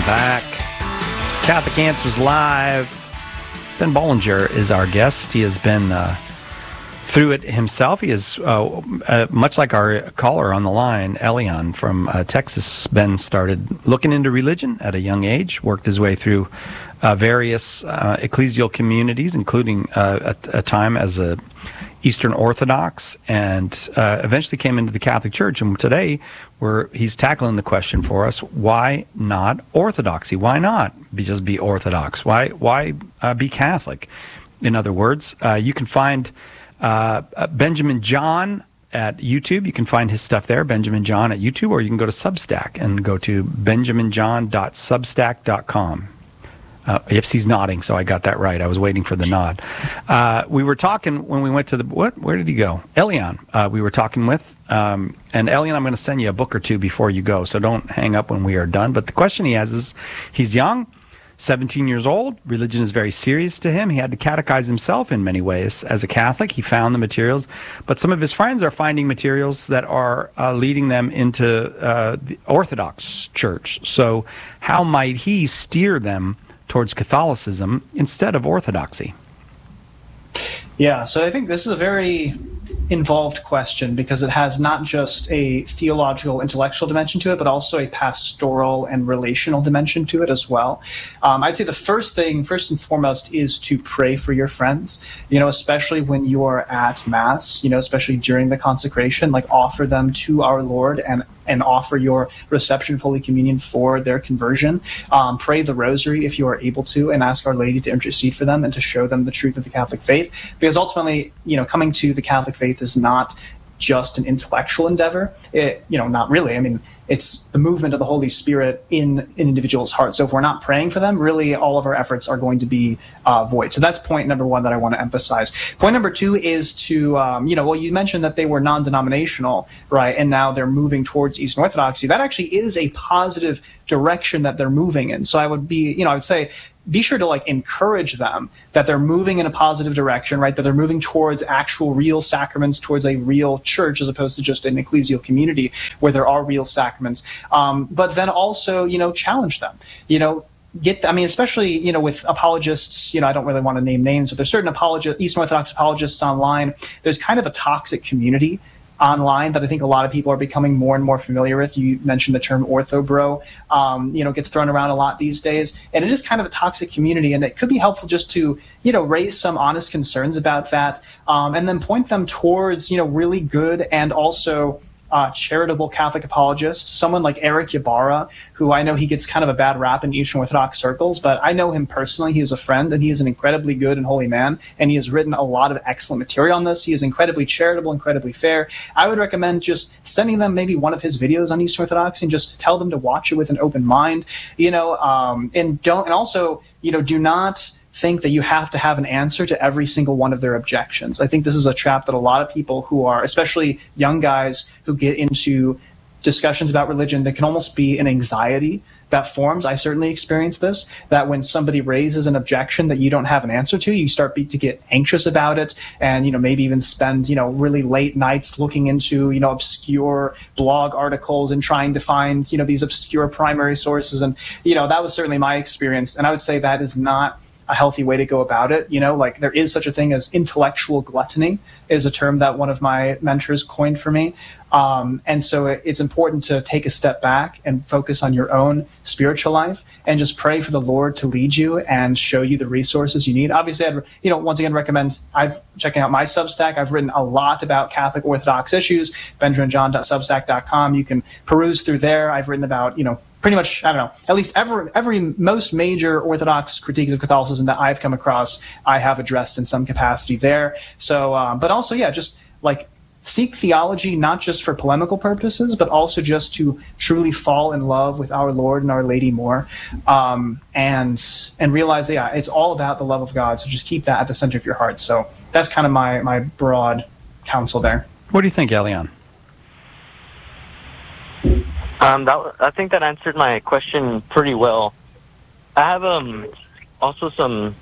back. Catholic Answers Live. Ben Bollinger is our guest. He has been through it himself. He is, much like our caller on the line, Elian from Texas. Ben started looking into religion at a young age, worked his way through various ecclesial communities, including a time as a Eastern Orthodox, and eventually came into the Catholic Church. And today, he's tackling the question for us: why not Orthodoxy? Why not just be Orthodox? Why be Catholic? In other words, you can find Benjamin John at YouTube. You can find his stuff there, Benjamin John at YouTube, or you can go to Substack and go to benjaminjohn.substack.com. Yes, he's nodding, so I got that right. I was waiting for the nod. We were talking when we went to the... Where did he go? Elian, we were talking with. And Elian, I'm going to send you a book or two before you go, so don't hang up when we are done. But the question he has is, he's young, 17 years old. Religion is very serious to him. He had to catechize himself in many ways. As a Catholic, he found the materials, but some of his friends are finding materials that are leading them into the Orthodox Church. So how might he steer them towards Catholicism instead of Orthodoxy? Yeah, so I think this is a very involved question because it has not just a theological, intellectual dimension to it, but also a pastoral and relational dimension to it as well. I'd say the first and foremost, is to pray for your friends, especially when you are at Mass, especially during the consecration, like offer them to our Lord and offer your reception of Holy Communion for their conversion. Pray the Rosary if you are able to, and ask Our Lady to intercede for them and to show them the truth of the Catholic faith. Because ultimately, coming to the Catholic faith is not just an intellectual endeavor. Not really. I mean, it's the movement of the Holy Spirit in an individual's heart. So if we're not praying for them, really all of our efforts are going to be void. So that's point number one that I want to emphasize. Point number two is to, you mentioned that they were non-denominational, right? And now they're moving towards Eastern Orthodoxy. That actually is a positive direction that they're moving in. So I would say, be sure to encourage them that they're moving in a positive direction, right? That they're moving towards actual real sacraments, towards a real church, as opposed to just an ecclesial community where there are real sacraments. But then also, challenge them, especially, with apologists, I don't really want to name names, but there's certain Eastern Orthodox apologists online. There's kind of a toxic community online that I think a lot of people are becoming more and more familiar with. You mentioned the term orthobro, gets thrown around a lot these days. And it is kind of a toxic community, and it could be helpful just to, raise some honest concerns about that, and then point them towards, really good and also charitable Catholic apologists, someone like Eric Ybarra, who I know he gets kind of a bad rap in Eastern Orthodox circles, but I know him personally. He is a friend, and he is an incredibly good and holy man, and he has written a lot of excellent material on this. He is incredibly charitable, incredibly fair. I would recommend just sending them maybe one of his videos on Eastern Orthodoxy and just tell them to watch it with an open mind, do not think that you have to have an answer to every single one of their objections. I think this is a trap that a lot of people who are, especially young guys who get into discussions about religion, that can almost be an anxiety that forms. I certainly experienced this, that when somebody raises an objection that you don't have an answer to, you start to get anxious about it, and maybe even spend really late nights looking into obscure blog articles and trying to find these obscure primary sources. And that was certainly my experience, and I would say that is not a healthy way to go about it. There is such a thing as intellectual gluttony, is a term that one of my mentors coined for me. And so it's important to take a step back and focus on your own spiritual life and just pray for the Lord to lead you and show you the resources you need. Obviously, I'd, once again, recommend checking out my Substack. I've written a lot about Catholic Orthodox issues, benjaminjohn.substack.com. You can peruse through there. I've written about, pretty much, at least every most major Orthodox critiques of Catholicism that I've come across, I have addressed in some capacity there. So, but also, just seek theology, not just for polemical purposes, but also just to truly fall in love with our Lord and Our Lady more, and realize that it's all about the love of God. So just keep that at the center of your heart. So that's kind of my broad counsel there. What do you think, Elian? I think that answered my question pretty well. I have also some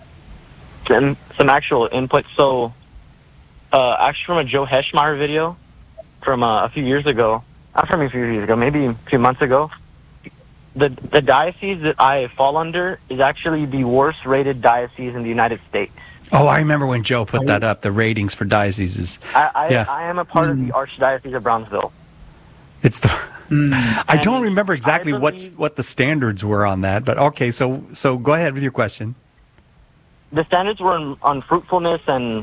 actual input. So, actually from a Joe Heschmeyer video from a few years ago, not from a few years ago, maybe a few months ago, the diocese that I fall under is actually the worst rated diocese in the United States. Oh, I remember when Joe put that up, the ratings for dioceses. I am a part of the Archdiocese of Brownsville. It's the. I don't remember exactly what the standards were on that, but okay. So go ahead with your question. The standards were on fruitfulness and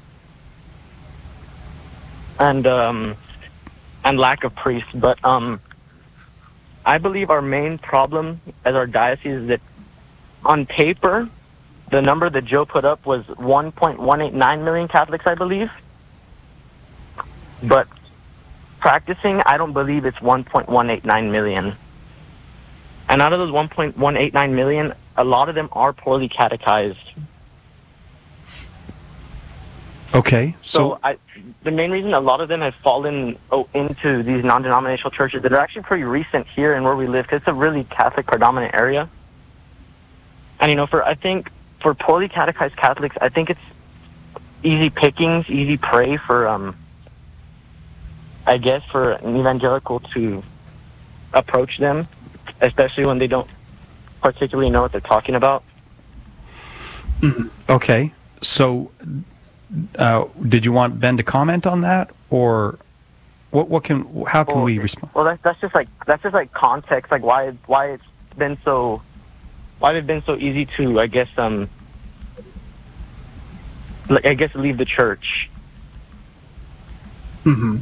lack of priests, but I believe our main problem as our diocese is that on paper, the number that Joe put up was 1.189 million Catholics, I believe. But practicing, I don't believe it's 1.189 million. And out of those 1.189 million, a lot of them are poorly catechized. Okay. So the main reason a lot of them have fallen into these non-denominational churches that are actually pretty recent here and where we live, because it's a really Catholic predominant area. And, I think for poorly catechized Catholics, I think it's easy pickings, easy prey for, I guess, for an evangelical to approach them, especially when they don't particularly know what they're talking about. Okay. So, did you want Ben to comment on that, or how can we respond? Well, that's just like context, like why they've been so easy to, I guess leave the church. Mm-hmm.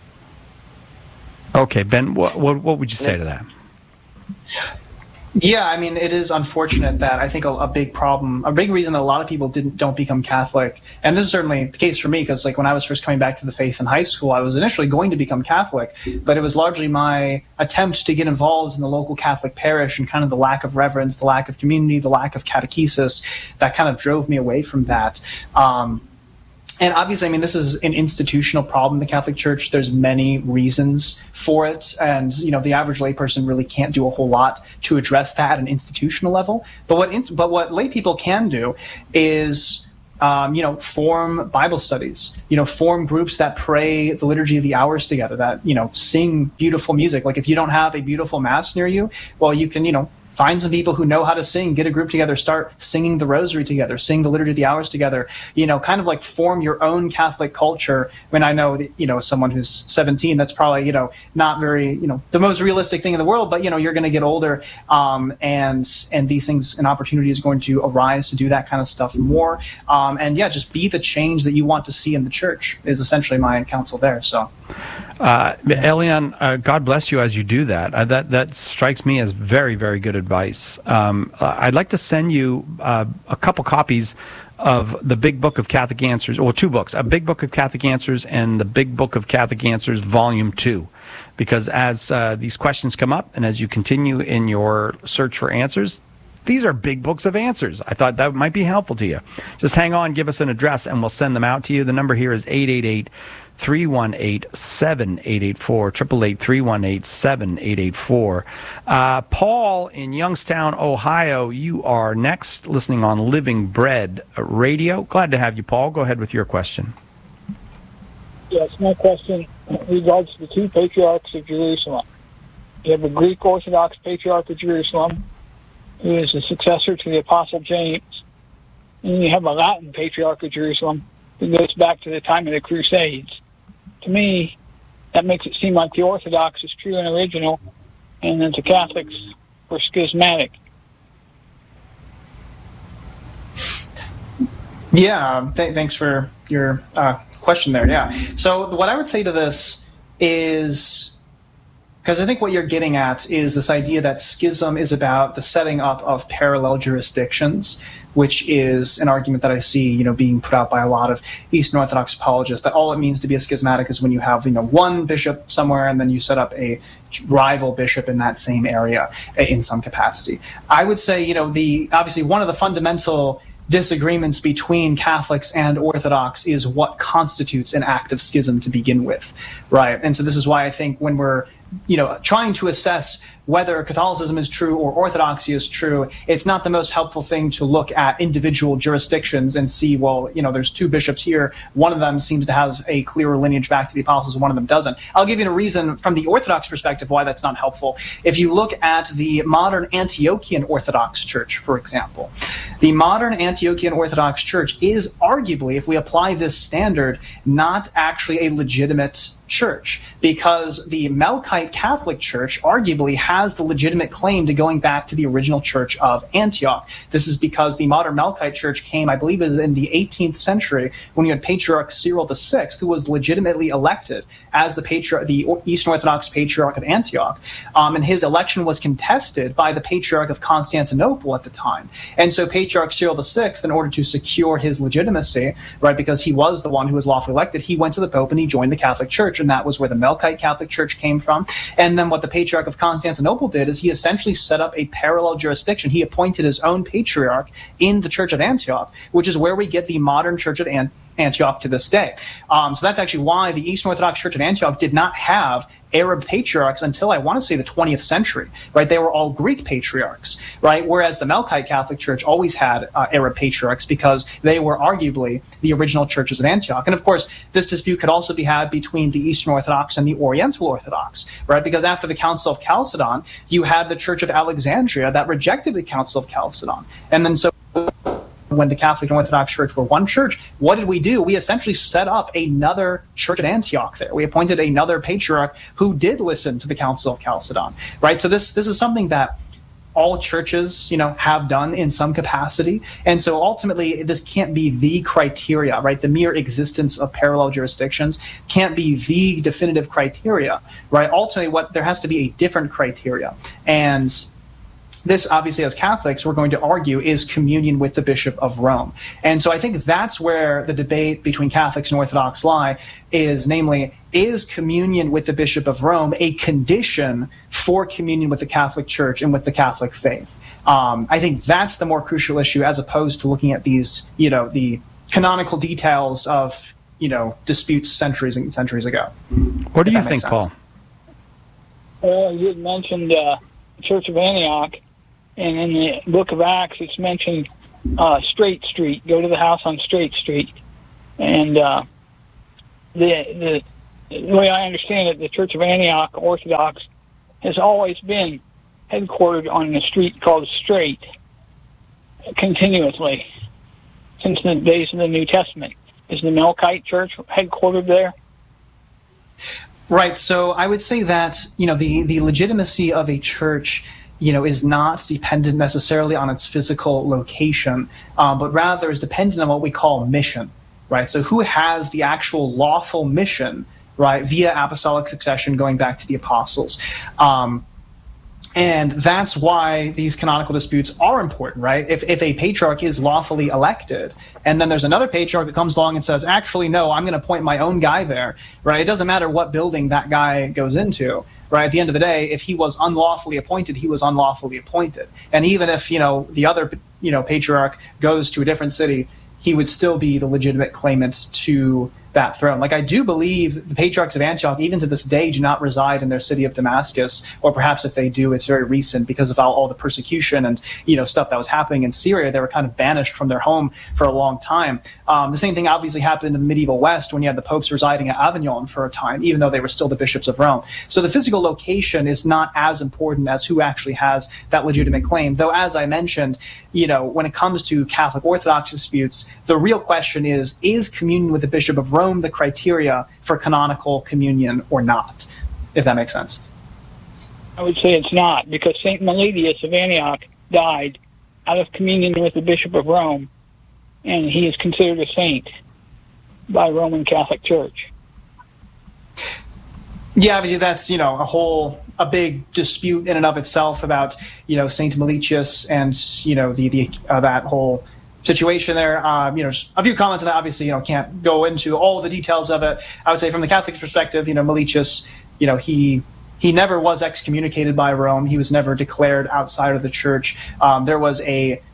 Okay, Ben, what would you say to that? Yeah, I mean, it is unfortunate that I think a big problem, a big reason that a lot of people don't become Catholic, and this is certainly the case for me, because when I was first coming back to the faith in high school, I was initially going to become Catholic, but it was largely my attempt to get involved in the local Catholic parish and kind of the lack of reverence, the lack of community, the lack of catechesis that kind of drove me away from that. And obviously, I mean, this is an institutional problem in the Catholic Church. There's many reasons for it. And, the average layperson really can't do a whole lot to address that at an institutional level. But what lay people can do is, form Bible studies, form groups that pray the Liturgy of the Hours together, that, sing beautiful music. Like if you don't have a beautiful Mass near you, well, you can, find some people who know how to sing, get a group together, start singing the Rosary together, sing the Liturgy of the Hours together, kind of like form your own Catholic culture. I mean, I know that, someone who's 17, that's probably, not very, the most realistic thing in the world, but, you're going to get older, and these things, an opportunity is going to arise to do that kind of stuff more. Just be the change that you want to see in the church is essentially my counsel there. So. Elian, God bless you as you do that. That strikes me as very, very good advice. I'd like to send you a couple copies of the Big Book of Catholic Answers, or two books, a Big Book of Catholic Answers and the Big Book of Catholic Answers Volume 2. Because as these questions come up and as you continue in your search for answers, these are big books of answers. I thought that might be helpful to you. Just hang on, give us an address, and we'll send them out to you. The number here is 888-318-7884, 888-318-7884. Paul in Youngstown, Ohio, you are next, listening on Living Bread Radio. Glad to have you, Paul. Go ahead with your question. Yes, my question regards the two patriarchs of Jerusalem. You have a Greek Orthodox Patriarch of Jerusalem, who is the successor to the Apostle James. And then you have a Latin Patriarch of Jerusalem, who goes back to the time of the Crusades. To me, that makes it seem like the Orthodox is true and original, and that the Catholics were schismatic. Yeah, thanks for your question there. Yeah. So what I would say to this is, because I think what you're getting at is this idea that schism is about the setting up of parallel jurisdictions, which is an argument that I see, being put out by a lot of Eastern Orthodox apologists, that all it means to be a schismatic is when you have, one bishop somewhere and then you set up a rival bishop in that same area in some capacity. I would say, obviously one of the fundamental disagreements between Catholics and Orthodox is what constitutes an act of schism to begin with, right? And so this is why I think when we're trying to assess whether Catholicism is true or Orthodoxy is true, it's not the most helpful thing to look at individual jurisdictions and see, well, there's two bishops here. One of them seems to have a clearer lineage back to the apostles, and one of them doesn't. I'll give you a reason from the Orthodox perspective why that's not helpful. If you look at the modern Antiochian Orthodox Church, for example, the modern Antiochian Orthodox Church is arguably, if we apply this standard, not actually a legitimate church, because the Melkite Catholic Church arguably has the legitimate claim to going back to the original church of Antioch. This is because the modern Melkite Church came, I believe, is in the 18th century when you had Patriarch Cyril VI, who was legitimately elected as the Eastern Orthodox Patriarch of Antioch, and his election was contested by the Patriarch of Constantinople at the time. And so Patriarch Cyril VI, in order to secure his legitimacy, right, because he was the one who was lawfully elected, he went to the Pope and he joined the Catholic Church. And that was where the Melkite Catholic Church came from. And then what the Patriarch of Constantinople did is he essentially set up a parallel jurisdiction. He appointed his own patriarch in the Church of Antioch, which is where we get the modern Church of Antioch to this day. So that's actually why the Eastern Orthodox Church of Antioch did not have Arab patriarchs until, I want to say, the 20th century, right? They were all Greek patriarchs, right? Whereas the Melkite Catholic Church always had Arab patriarchs because they were arguably the original churches of Antioch. And of course, this dispute could also be had between the Eastern Orthodox and the Oriental Orthodox, right? Because after the Council of Chalcedon, you had the Church of Alexandria that rejected the Council of Chalcedon. And then so when the Catholic and Orthodox Church were one church, what did we do? We essentially set up another Church at Antioch there. We appointed another patriarch who did listen to the Council of Chalcedon, right? So this is something that all churches, have done in some capacity. And so ultimately, this can't be the criteria, right? The mere existence of parallel jurisdictions can't be the definitive criteria, right? Ultimately, there has to be a different criteria. And this, obviously, as Catholics, we're going to argue is communion with the Bishop of Rome. And so I think that's where the debate between Catholics and Orthodox lie is, namely, is communion with the Bishop of Rome a condition for communion with the Catholic Church and with the Catholic faith? I think that's the more crucial issue, as opposed to looking at these, the canonical details of, disputes centuries and centuries ago. What do you think, Paul? Well, you had mentioned the Church of Antioch. And in the book of Acts, it's mentioned Straight Street. Go to the house on Straight Street. And the way I understand it, the Church of Antioch Orthodox has always been headquartered on a street called Straight continuously since the days of the New Testament. Is the Melkite Church headquartered there? Right. So I would say that, the legitimacy of a church is not dependent necessarily on its physical location, but rather is dependent on what we call mission, right? So who has the actual lawful mission, right, via apostolic succession going back to the apostles. And that's why these canonical disputes are important, right? If a patriarch is lawfully elected, and then there's another patriarch that comes along and says, actually, no, I'm going to appoint my own guy there, right? It doesn't matter what building that guy goes into, right? At the end of the day, if he was unlawfully appointed, he was unlawfully appointed. And even if, the other, patriarch goes to a different city, he would still be the legitimate claimant to that throne. Like, I do believe the patriarchs of Antioch, even to this day, do not reside in their city of Damascus, or perhaps if they do, it's very recent because of all the persecution and, stuff that was happening in Syria. They were kind of banished from their home for a long time. The same thing obviously happened in the medieval West when you had the popes residing at Avignon for a time, even though they were still the bishops of Rome. So the physical location is not as important as who actually has that legitimate claim. Though, as I mentioned, when it comes to Catholic Orthodox disputes, the real question is communion with the Bishop of Rome the criteria for canonical communion or not, if that makes sense? I would say it's not, because St. Meletius of Antioch died out of communion with the Bishop of Rome, and he is considered a saint by Roman Catholic Church. Yeah, obviously that's, a big dispute in and of itself about, St. Meletius and, that whole situation there. Just a few comments on that. Obviously, can't go into all the details of it. I would say from the Catholic perspective, Meletius, he never was excommunicated by Rome. He was never declared outside of the church. There was a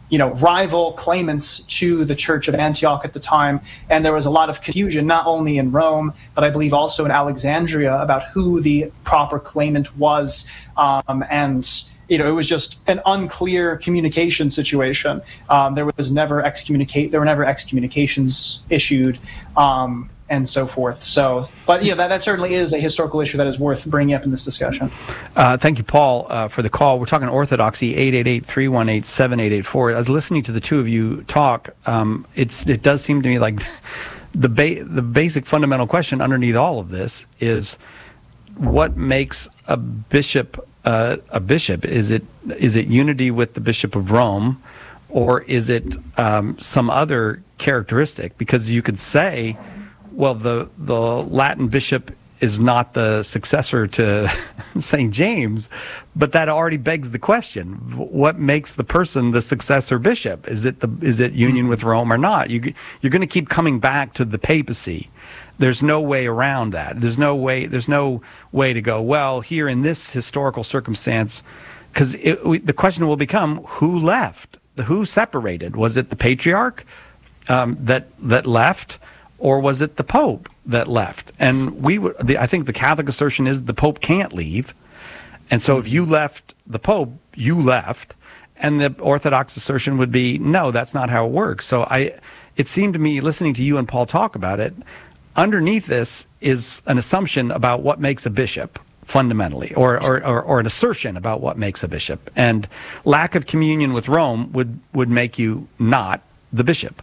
rival claimants to the Church of Antioch at the time, and there was a lot of confusion not only in Rome but I believe also in Alexandria about who the proper claimant was, and it was just an unclear communication situation. There were never excommunications issued, and so forth. So, but that certainly is a historical issue that is worth bringing up in this discussion. Thank you, Paul, for the call. We're talking Orthodoxy, 888-318-7884. I was listening to the two of you talk. It does seem to me like the basic fundamental question underneath all of this is what makes a bishop a bishop? Is it unity with the Bishop of Rome, or is it some other characteristic? Because you could say, well, the Latin bishop is not the successor to St. James, but that already begs the question: what makes the person the successor bishop? Is it union with Rome or not? You're going to keep coming back to the papacy. There's no way around that. There's no way to go, well, here in this historical circumstance, because the question will become, who left? Who separated? Was it the patriarch that left? Or was it the Pope that left? And I think the Catholic assertion is the Pope can't leave. And so if you left the Pope, you left. And the Orthodox assertion would be, no, that's not how it works. So it seemed to me, listening to you and Paul talk about it, underneath this is an assumption about what makes a bishop fundamentally, or an assertion about what makes a bishop. And lack of communion with Rome would make you not the bishop.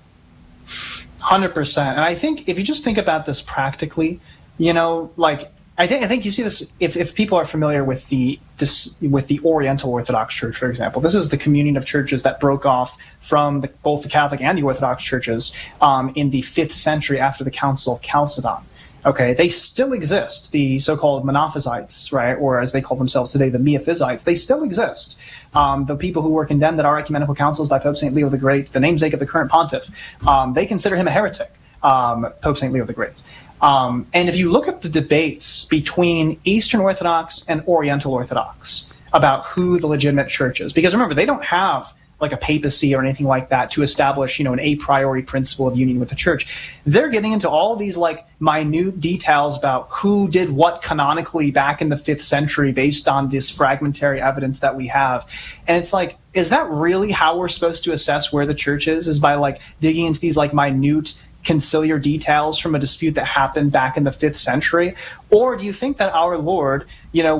100%. And I think if you just think about this practically, I think you see this if people are familiar with the Oriental Orthodox Church, for example. This is the communion of churches that broke off from both the Catholic and the Orthodox churches in the 5th century after the Council of Chalcedon. Okay, they still exist, the so-called Monophysites, right, or as they call themselves today, the Miaphysites. They still exist. The people who were condemned at our ecumenical councils by Pope St. Leo the Great, the namesake of the current pontiff, they consider him a heretic, Pope St. Leo the Great. And if you look at the debates between Eastern Orthodox and Oriental Orthodox about who the legitimate church is, because remember, they don't have like a papacy or anything like that to establish, an a priori principle of union with the church. They're getting into all these like minute details about who did what canonically back in the 5th century based on this fragmentary evidence that we have. And it's like, is that really how we're supposed to assess where the church is by like digging into these like minute conciliar details from a dispute that happened back in the 5th century? Or do you think that our Lord,